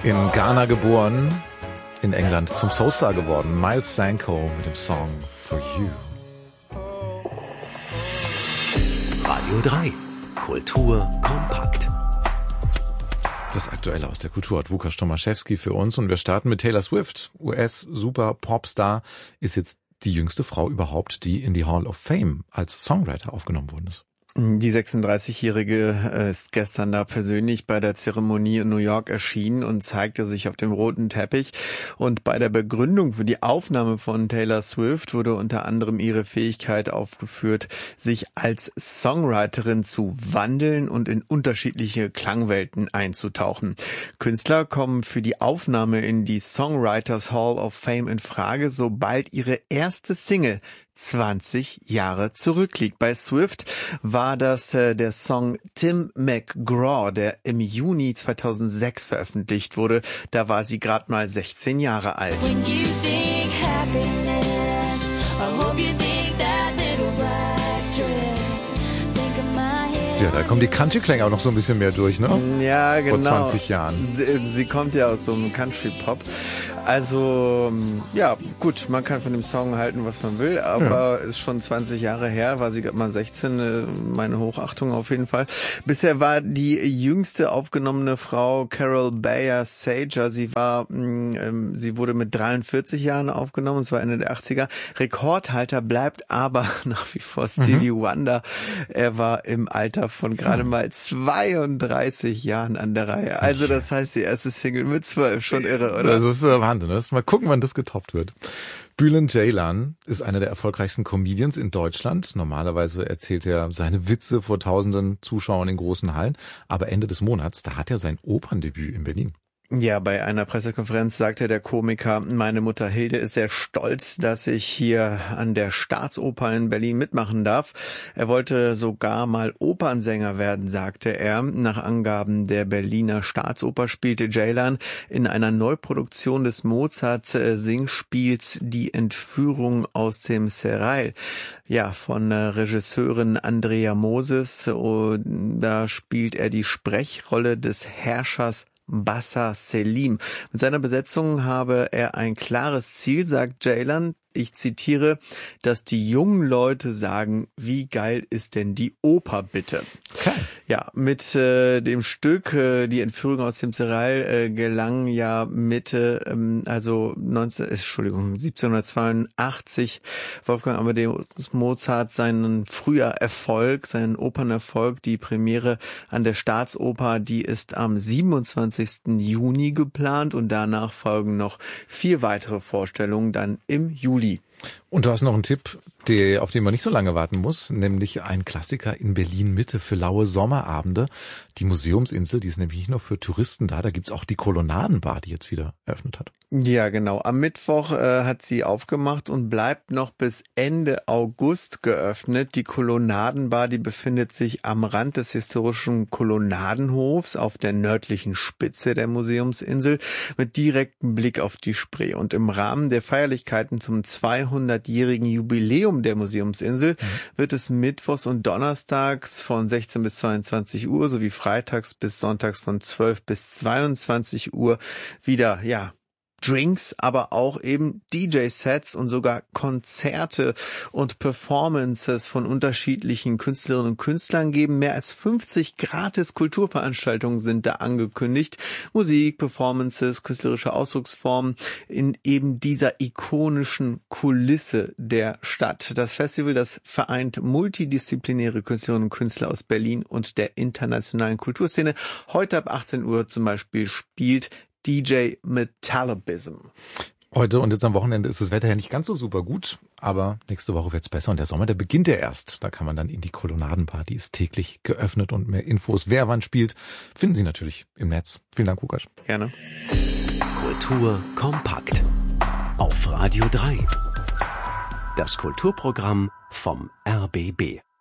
In Ghana geboren, in England zum Soulstar geworden. Miles Sanko mit dem Song For You. Radio 3. Kultur kompakt. Das Aktuelle aus der Kultur hat Łukasz Tomaszewski für uns und wir starten mit Taylor Swift. US-Super-Popstar ist jetzt die jüngste Frau überhaupt, die in die Hall of Fame als Songwriter aufgenommen worden ist. Die 36-Jährige ist gestern da persönlich bei der Zeremonie in New York erschienen und zeigte sich auf dem roten Teppich. Und bei der Begründung für die Aufnahme von Taylor Swift wurde unter anderem ihre Fähigkeit aufgeführt, sich als Songwriterin zu wandeln und in unterschiedliche Klangwelten einzutauchen. Künstler kommen für die Aufnahme in die Songwriters Hall of Fame in Frage, sobald ihre erste Single 20 Jahre zurückliegt. Bei Swift war das der Song Tim McGraw, der im Juni 2006 veröffentlicht wurde. Da war sie gerade mal 16 Jahre alt. Ja, da kommen die Country-Klänge auch noch so ein bisschen mehr durch, ne? Ja, genau. Vor 20 Jahren. Sie kommt ja aus so einem Country-Pop. Also, ja, gut, man kann von dem Song halten, was man will, aber ist schon 20 Jahre her, war sie gerade mal 16, meine Hochachtung auf jeden Fall. Bisher war die jüngste aufgenommene Frau Carol Bayer Sager. Sie wurde mit 43 Jahren aufgenommen, es war Ende der 80er. Rekordhalter bleibt aber nach wie vor Stevie Wonder. Er war im Alter von gerade mal 32 Jahren an der Reihe. Also das heißt, die erste Single mit 12, schon irre, oder? Das ist Wahnsinn. Mal gucken, wann das getoppt wird. Bülent Ceylan ist einer der erfolgreichsten Comedians in Deutschland. Normalerweise erzählt er seine Witze vor tausenden Zuschauern in großen Hallen. Aber Ende des Monats, da hat er sein Operndebüt in Berlin. Ja, bei einer Pressekonferenz sagte der Komiker, meine Mutter Hilde ist sehr stolz, dass ich hier an der Staatsoper in Berlin mitmachen darf. Er wollte sogar mal Opernsänger werden, sagte er. Nach Angaben der Berliner Staatsoper spielte Ceylan in einer Neuproduktion des Mozart-Singspiels Die Entführung aus dem Serail. Ja, von Regisseurin Andrea Moses. Da spielt er die Sprechrolle des Herrschers Bassa Selim. Mit seiner Besetzung habe er ein klares Ziel, sagt Ceylan. Ich zitiere, dass die jungen Leute sagen, wie geil ist denn die Oper bitte? Okay. Ja, mit dem Stück Die Entführung aus dem Serail gelang ja Mitte, 1782 Wolfgang Amadeus Mozart seinen Erfolg, seinen Opernerfolg. Die Premiere an der Staatsoper, die ist am 27. Juni geplant und danach folgen noch 4 weitere Vorstellungen dann im Juli. Und du hast noch einen Tipp, auf den man nicht so lange warten muss, nämlich ein Klassiker in Berlin-Mitte für laue Sommerabende. Die Museumsinsel, die ist nämlich nicht nur für Touristen da gibt's auch die Kolonnadenbar, die jetzt wieder eröffnet hat. Ja, genau. Am Mittwoch hat sie aufgemacht und bleibt noch bis Ende August geöffnet. Die Kolonnadenbar, die befindet sich am Rand des historischen Kolonnadenhofs auf der nördlichen Spitze der Museumsinsel mit direktem Blick auf die Spree. Und im Rahmen der Feierlichkeiten zum 200-jährigen Jubiläum der Museumsinsel wird es mittwochs und donnerstags von 16 bis 22 Uhr sowie freitags bis sonntags von 12 bis 22 Uhr wieder, Drinks, aber auch eben DJ-Sets und sogar Konzerte und Performances von unterschiedlichen Künstlerinnen und Künstlern geben. Mehr als 50 Gratis-Kulturveranstaltungen sind da angekündigt. Musik, Performances, künstlerische Ausdrucksformen in eben dieser ikonischen Kulisse der Stadt. Das Festival, das vereint multidisziplinäre Künstlerinnen und Künstler aus Berlin und der internationalen Kulturszene. Heute ab 18 Uhr zum Beispiel spielt DJ Metalabism. Heute und jetzt am Wochenende ist das Wetter ja nicht ganz so super gut, aber nächste Woche wird's besser und der Sommer, der beginnt ja erst. Da kann man dann in die Kolonnadenbar, die ist täglich geöffnet und mehr Infos, wer wann spielt, finden Sie natürlich im Netz. Vielen Dank, Łukasz. Gerne. Kultur kompakt. Auf Radio 3. Das Kulturprogramm vom RBB.